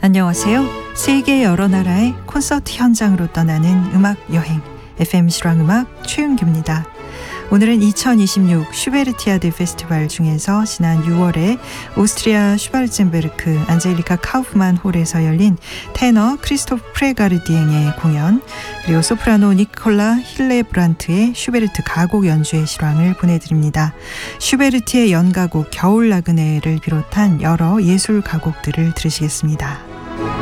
안녕하세요. 세계 여러 나라의 콘서트 현장으로 떠나는 음악 여행 FM 실황음악 최윤규입니다. 오늘은 2026 슈베르티아드 페스티벌 중에서 지난 6월에 오스트리아 슈발젠베르크 안젤리카 카우프만 홀에서 열린 테너 크리스토프 프레가르디엥의 공연, 그리고 소프라노 니콜라 힐레브란트의 슈베르트 가곡 연주의 실황을 보내드립니다. 슈베르트의 연가곡 겨울 나그네를 비롯한 여러 예술 가곡들을 들으시겠습니다.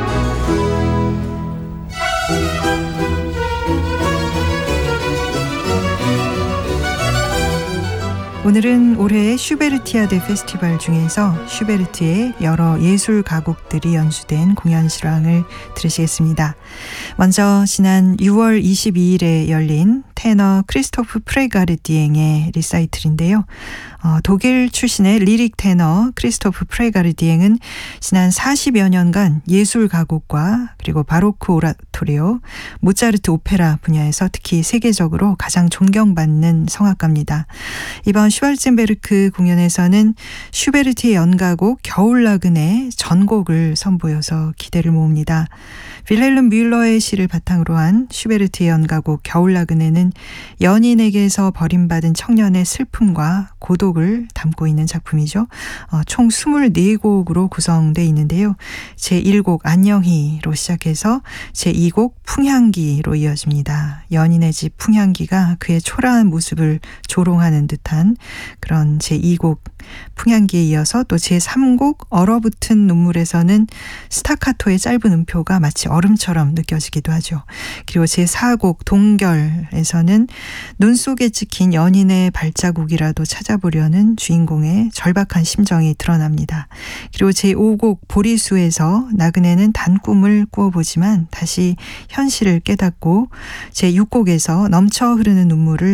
오늘은 올해의 슈베르티아드 페스티벌 중에서 슈베르트의 여러 예술 가곡들이 연주된 공연 실황을 들으시겠습니다. 먼저 지난 6월 22일에 열린 테너 크리스토프 프레가르디엥의 리사이틀인데요. 독일 출신의 리릭 테너 크리스토프 프레가르디엥은 지난 40여 년간 예술 가곡과 그리고 바로크 오라토리오, 모차르트 오페라 분야에서 특히 세계적으로 가장 존경받는 성악가입니다. 이번 슈발젠베르크 공연에서는 슈베르트의 연가곡 겨울 나그네 전곡을 선보여서 기대를 모읍니다. 빌헬름 뮬러의 시를 바탕으로 한 슈베르트의 연가곡 겨울 나그네는 연인에게서 버림받은 청년의 슬픔과 고독을 담고 있는 작품이죠. 총 24곡으로 구성되어 있는데요. 제1곡 안녕히로 시작해서 제2곡 풍향기로 이어집니다. 연인의 집 풍향기가 그의 초라한 모습을 조롱하는 듯한 그런 제2곡 풍향기에 이어서 또 제3곡 얼어붙은 눈물에서는 스타카토의 짧은 음표가 마치 얼음처럼 느껴지기도 하죠. 그리고 제4곡 동결에서는 눈 속에 찍힌 연인의 발자국이라도 찾아보려는 주인공의 절박한 심정이 드러납니다. 그리고 제5곡 보리수에서 나그네는 단 꿈을 꾸어보지만 다시 현실을 깨닫고 제6곡에서 넘쳐 흐르는 눈물을